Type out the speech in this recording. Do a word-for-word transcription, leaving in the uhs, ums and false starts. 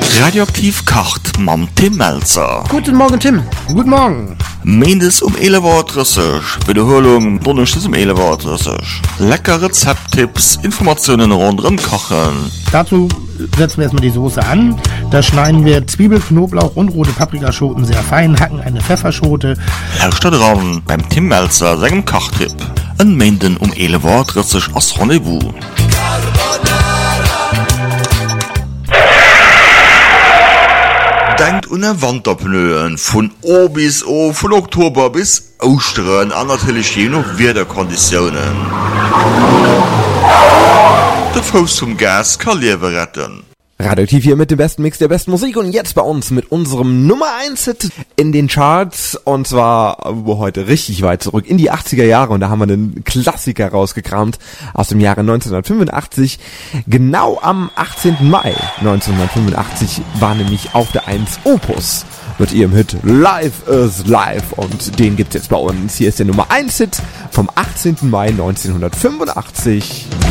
Radioaktiv kocht mam Tim Melzer. Guten Morgen, Tim. Guten Morgen. Mendes um elf Uhr dreißig. Wiederholung Donnerstags um elf Uhr dreißig. Lecker Rezepttipps, Informationen rund um Kochen. Dazu setzen wir erstmal die Soße an. Da schneiden wir Zwiebel, Knoblauch und rote Paprikaschoten sehr fein, hacken eine Pfefferschote. Lauscht da dran beim Tim Melzer, seinem Kochtipp. An Menden um elf Uhr dreißig als Rendezvous. Denkt an den Wanderpnöen von O bis O, von Oktober bis Ostern, an natürlich je noch Wetterkonditionen. Der Fuß zum Gas kann Leben retten. Radioaktiv hier mit dem besten Mix der besten Musik und jetzt bei uns mit unserem Nummer eins Hit in den Charts und zwar heute richtig weit zurück in die achtziger Jahre und da haben wir einen Klassiker rausgekramt aus dem Jahre neunzehnhundertfünfundachtzig. Genau am achtzehnten Mai neunzehnhundertfünfundachtzig war nämlich auf der eins Opus mit ihrem Hit Life is Life und den gibt's jetzt bei uns. Hier ist der Nummer eins Hit vom achtzehnten Mai neunzehnhundertfünfundachtzig.